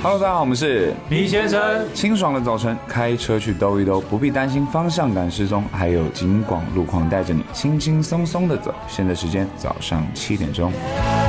Hello， 大家好，我们是李先生。 清爽的早晨，开车去兜一兜，不必担心方向感失踪，还有警广路况带着你轻轻松松的走。现在时间早上7点钟。